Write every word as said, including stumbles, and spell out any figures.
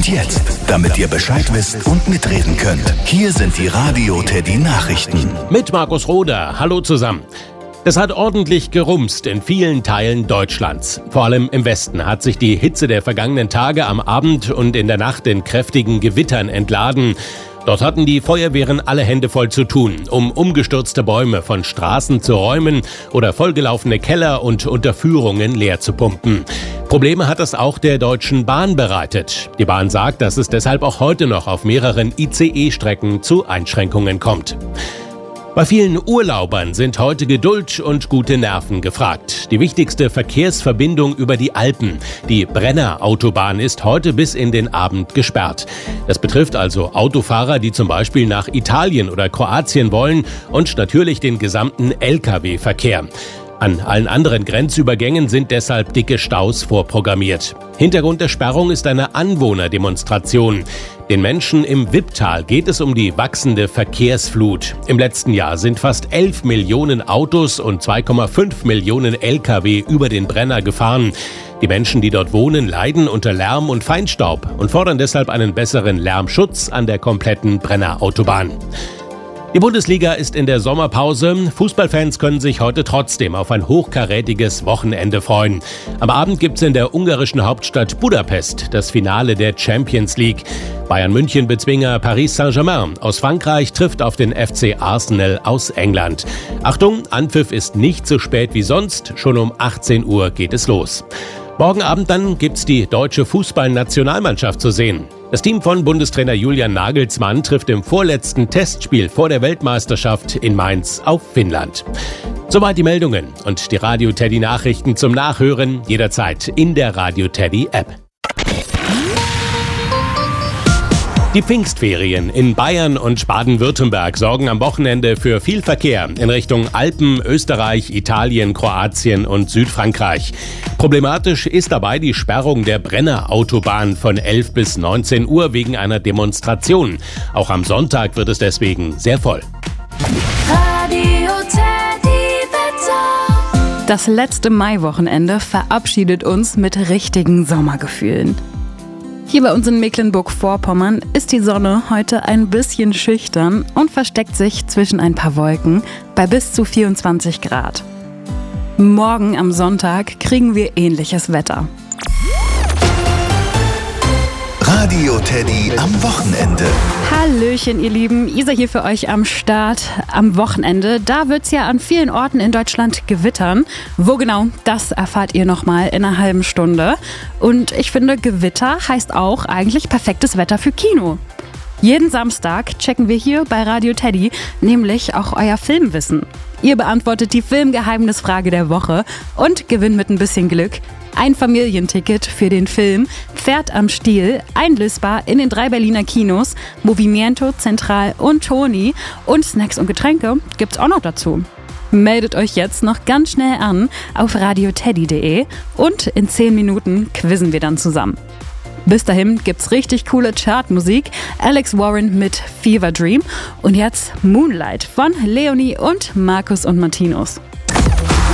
jetzt, damit ihr Bescheid wisst und mitreden könnt. Hier sind die Radio Teddy Nachrichten. Mit Markus Roder. Hallo zusammen. Es hat ordentlich gerumst in vielen Teilen Deutschlands. Vor allem im Westen hat sich die Hitze der vergangenen Tage am Abend und in der Nacht in kräftigen Gewittern entladen. Dort hatten die Feuerwehren alle Hände voll zu tun, um umgestürzte Bäume von Straßen zu räumen oder vollgelaufene Keller und Unterführungen leer zu pumpen. Probleme hat es auch der Deutschen Bahn bereitet. Die Bahn sagt, dass es deshalb auch heute noch auf mehreren I C E-Strecken zu Einschränkungen kommt. Bei vielen Urlaubern sind heute Geduld und gute Nerven gefragt. Die wichtigste Verkehrsverbindung über die Alpen, die Brenner-Autobahn, ist heute bis in den Abend gesperrt. Das betrifft also Autofahrer, die zum Beispiel nach Italien oder Kroatien wollen, und natürlich den gesamten L K W-Verkehr. An allen anderen Grenzübergängen sind deshalb dicke Staus vorprogrammiert. Hintergrund der Sperrung ist eine Anwohnerdemonstration. Den Menschen im Wipptal geht es um die wachsende Verkehrsflut. Im letzten Jahr sind fast elf Millionen Autos und zwei Komma fünf Millionen L K W über den Brenner gefahren. Die Menschen, die dort wohnen, leiden unter Lärm und Feinstaub und fordern deshalb einen besseren Lärmschutz an der kompletten Brenner-Autobahn. Die Bundesliga ist in der Sommerpause. Fußballfans können sich heute trotzdem auf ein hochkarätiges Wochenende freuen. Am Abend gibt's in der ungarischen Hauptstadt Budapest das Finale der Champions League. Bayern München Bezwinger Paris Saint-Germain aus Frankreich trifft auf den F C Arsenal aus England. Achtung, Anpfiff ist nicht so spät wie sonst. Schon um achtzehn Uhr geht es los. Morgen Abend dann gibt's die deutsche Fußballnationalmannschaft zu sehen. Das Team von Bundestrainer Julian Nagelsmann trifft im vorletzten Testspiel vor der Weltmeisterschaft in Mainz auf Finnland. Soweit die Meldungen und die Radio Teddy Nachrichten zum Nachhören jederzeit in der Radio Teddy App. Die Pfingstferien in Bayern und Baden-Württemberg sorgen am Wochenende für viel Verkehr in Richtung Alpen, Österreich, Italien, Kroatien und Südfrankreich. Problematisch ist dabei die Sperrung der Brenner-Autobahn von elf bis neunzehn Uhr wegen einer Demonstration. Auch am Sonntag wird es deswegen sehr voll. Radio Teddy Wetter. Das letzte Maiwochenende verabschiedet uns mit richtigen Sommergefühlen. Hier bei uns in Mecklenburg-Vorpommern ist die Sonne heute ein bisschen schüchtern und versteckt sich zwischen ein paar Wolken bei bis zu vierundzwanzig Grad. Morgen am Sonntag kriegen wir ähnliches Wetter. Radio Teddy am Wochenende. Hallöchen, ihr Lieben. Isa hier für euch am Start am Wochenende. Da wird es ja an vielen Orten in Deutschland gewittern. Wo genau, das erfahrt ihr nochmal in einer halben Stunde. Und ich finde, Gewitter heißt auch eigentlich perfektes Wetter für Kino. Jeden Samstag checken wir hier bei Radio Teddy nämlich auch euer Filmwissen. Ihr beantwortet die Filmgeheimnisfrage der Woche und gewinnt mit ein bisschen Glück ein Familienticket für den Film Pferd am Stiel, einlösbar in den drei Berliner Kinos, Movimiento, Central und Toni. Und Snacks und Getränke gibt's auch noch dazu. Meldet euch jetzt noch ganz schnell an auf radioteddy punkt de und in zehn Minuten quizzen wir dann zusammen. Bis dahin gibt's richtig coole Chartmusik, Alex Warren mit Fever Dream und jetzt Moonlight von Leonie und Markus und Martinus.